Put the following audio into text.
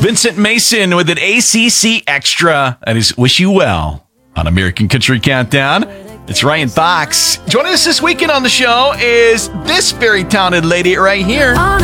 Vincent Mason with an ACC Extra. That is Wish You Well on American Country Countdown. It's Ryan Fox. Joining us this weekend on the show is this very talented lady right here.